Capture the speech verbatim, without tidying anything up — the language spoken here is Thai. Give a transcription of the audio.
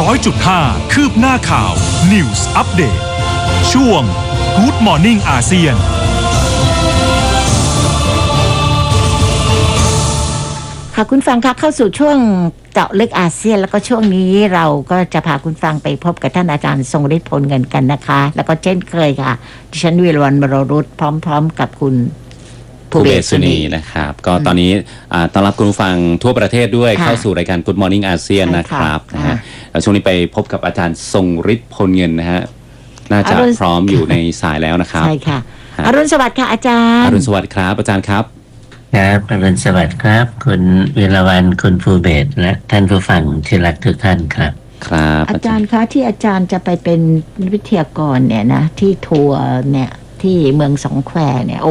ร้อยจุดห้า คืบหน้าข่าว News Update ช่วง Good Morning อาเซียนค่ะคุณฟังคะเข้าสู่ช่วงเจาะลึกอาเซียนแล้วก็ช่วงนี้เราก็จะพาคุณฟังไปพบกับท่านอาจารย์ทรงฤทธิ์พลเงินกันนะคะแล้วก็เช่นเคยค่ะดิฉันวิรวรรณบรรุตพร้อมๆกับคุณภูเบศสุนีนะครับก็ตอนนี้ต้อนรับคุณผู้ฟังทั่วประเทศด้วยเข้าสู่รายการ Good Morning อาเซียนนะครับนะฮะแล้วช่วงนี้ไปพบกับอาจารย์ทรงฤทธิ์พลเงินนะฮะน่าจะพร้อมอยู่ในสายแล้วนะครับใช่ค่ะอรุณสวัสดิ์ค่ะอาจารย์อรุณสวัสดิ์ครับอาจารย์ครับครับอรุณสวัสดิ์ครับคุณวิรวรรณคุณภูเบศและท่านผู้ฟังที่รักทุกท่านครับครับอาจารย์คะที่อาจารย์จะไปเป็นวิทยากรเนี่ยนะที่ทัวร์เนี่ยที่เมืองสองแควเนี่ยโอ้